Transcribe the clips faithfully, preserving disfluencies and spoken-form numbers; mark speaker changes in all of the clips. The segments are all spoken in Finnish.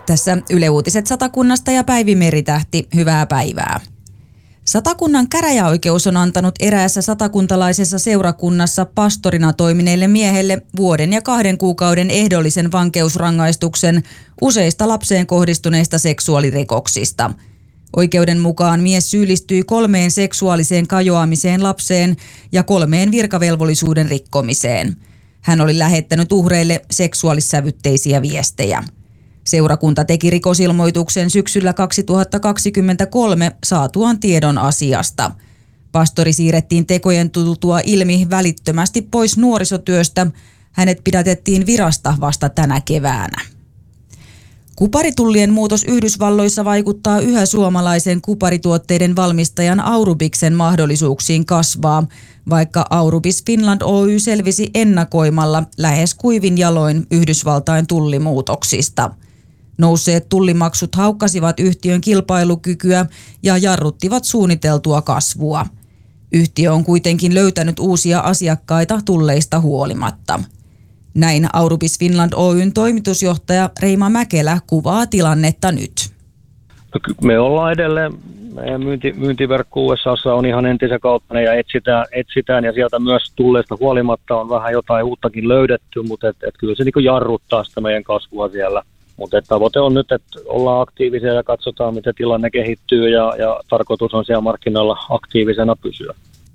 Speaker 1: Tässä Yle Uutiset Satakunnasta ja Päivi Meritähti, hyvää päivää. Satakunnan käräjäoikeus on antanut eräässä satakuntalaisessa seurakunnassa pastorina toimineelle miehelle vuoden ja kahden kuukauden ehdollisen vankeusrangaistuksen useista lapseen kohdistuneista seksuaalirikoksista. Oikeuden mukaan mies syyllistyi kolmeen seksuaaliseen kajoamiseen lapseen ja kolmeen virkavelvollisuuden rikkomiseen. Hän oli lähettänyt uhreille seksuaalissävytteisiä viestejä. Seurakunta teki rikosilmoituksen syksyllä kaksituhattakaksikymmentäkolme saatuaan tiedon asiasta. Pastori siirrettiin tekojen tultua ilmi välittömästi pois nuorisotyöstä. Hänet pidätettiin virasta vasta tänä keväänä. Kuparitullien muutos Yhdysvalloissa vaikuttaa yhä suomalaisen kuparituotteiden valmistajan Aurubiksen mahdollisuuksiin kasvaa, vaikka Aurubis Finland Oy selvisi ennakoimalla lähes kuivin jaloin Yhdysvaltain tullimuutoksista. Nousseet tullimaksut haukkasivat yhtiön kilpailukykyä ja jarruttivat suunniteltua kasvua. Yhtiö on kuitenkin löytänyt uusia asiakkaita tulleista huolimatta. Näin Aurubis Finland Oyn toimitusjohtaja Reima Mäkelä kuvaa tilannetta nyt.
Speaker 2: Me ollaan edelleen, meidän myynti, myyntiverkko U S A:ssa on ihan entisen kaltainen ja etsitään, etsitään ja sieltä myös tulleista huolimatta on vähän jotain uuttakin löydetty, mutta et, et kyllä se niin jarruttaa sitä meidän kasvua siellä. Mutta tavoite on nyt, että ollaan aktiivisia ja katsotaan, miten tilanne kehittyy ja, ja tarkoitus on siellä markkinoilla aktiivisena pysyä.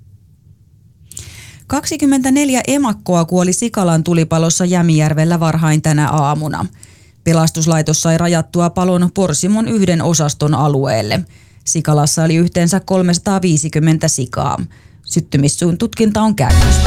Speaker 1: kaksikymmentäneljä emakkoa kuoli Sikalan tulipalossa Jämijärvellä varhain tänä aamuna. Pelastuslaitos sai rajattua palon Porsimon yhden osaston alueelle. Sikalassa oli yhteensä kolmesataaviisikymmentä sikaa. Syttymissuun tutkinta on käynnissä.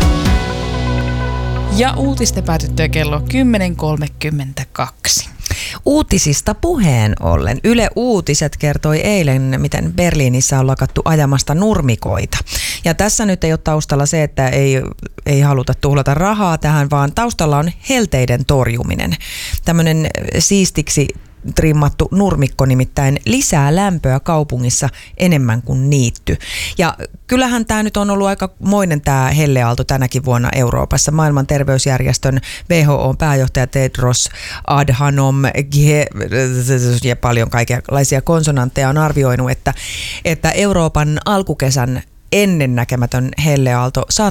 Speaker 3: Ja uutisten päätyttyä kello kymmenen kolmekymmentäkaksi.
Speaker 4: Uutisista puheen ollen. Yle Uutiset kertoi eilen, miten Berliinissä on lakattu ajamasta nurmikoita. Ja tässä nyt ei ole taustalla se, että ei, ei haluta tuhlata rahaa tähän, vaan taustalla on helteiden torjuminen. Tämmöinen siistiksi trimmattu nurmikko nimittäin lisää lämpöä kaupungissa enemmän kuin niitty. Ja kyllähän tämä nyt on ollut aika moinen tämä helleaalto tänäkin vuonna Euroopassa. Maailman terveysjärjestön W H O:n pääjohtaja Tedros Adhanom ja paljon kaikenlaisia konsonantteja on arvioinut, että, että Euroopan alkukesän ennennäkemätön helleaalto saattaa